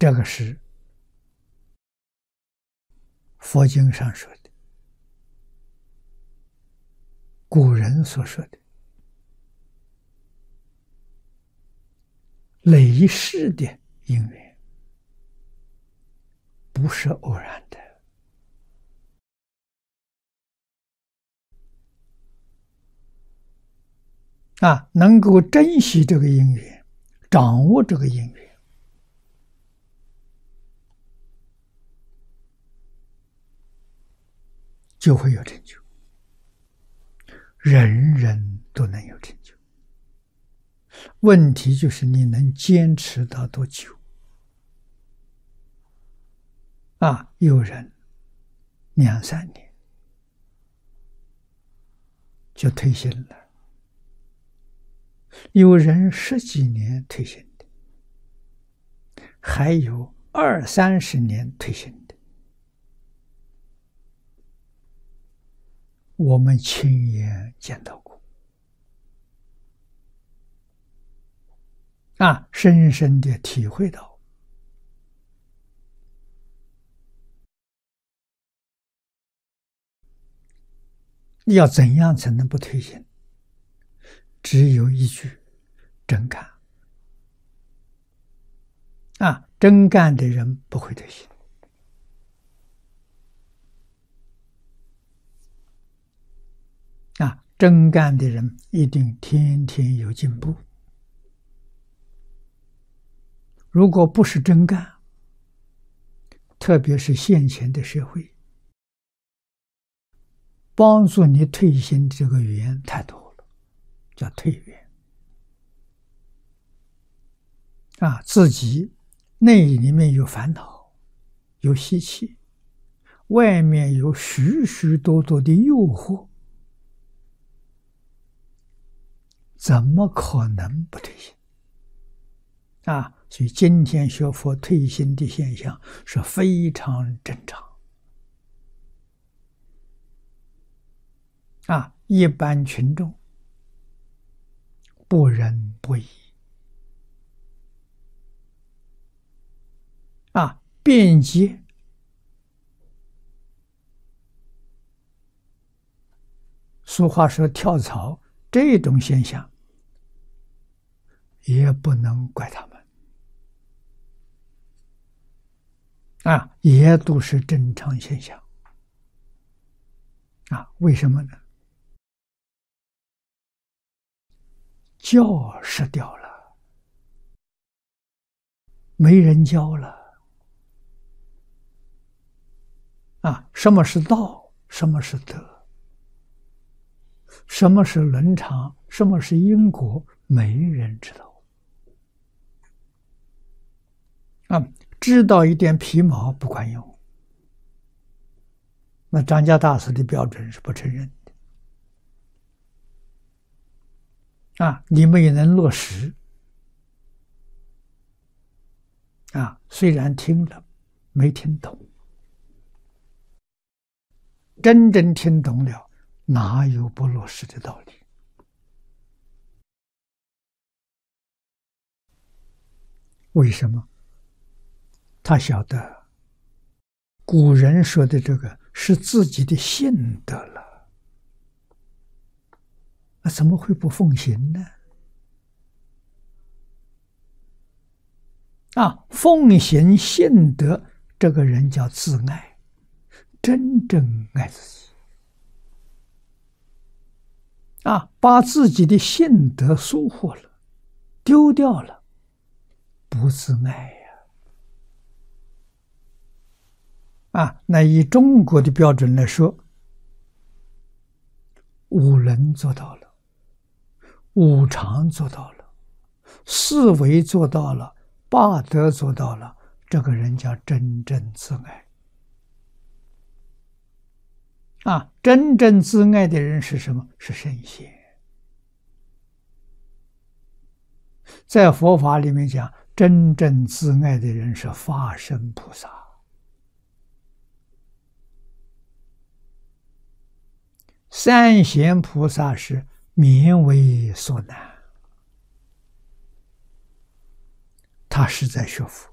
这个是佛经上说的，古人所说的累世的因缘，不是偶然的。能够珍惜这个因缘，掌握这个因缘，就会有成就。人人都能有成就，问题就是你能坚持到多久。有人2、3年就退休了，有人10几年退休的，还有20、30年退休的。我们亲眼见到过，深深的体会到，要怎样才能不退休？只有一句：真干。真干的人不会退休。真干的人一定天天有进步。如果不是真干，特别是现前的社会，帮助你退休的这个缘太多了，叫退缘。自己内里面有烦恼，有习气，外面有许许多多的诱惑，怎么可能不退休？所以今天学佛退休的现象是非常正常。一般群众不仁不义，便捷俗话说跳槽，这种现象也不能怪他们，也都是正常现象。为什么呢？教失掉了，没人教了。什么是道？什么是德？什么是伦常？什么是因果？没人知道。知道一点皮毛不管用。那张家大师的标准是不承认的。你们也能落实。虽然听了，没听懂。真正听懂了，哪有不落实的道理？为什么？他晓得古人说的这个是自己的信德了，那怎么会不奉行呢？奉行信德，这个人叫自爱，真正爱自己。把自己的信德疏忽了，丢掉了，不自爱呀。那以中国的标准来说，5伦做到了，5常做到了，4维做到了，8德做到了，这个人叫真正自爱。真正自爱的人是什么？是圣贤。在佛法里面讲，真正自爱的人是法身菩萨。三贤菩萨是勉为所难，他是在学佛。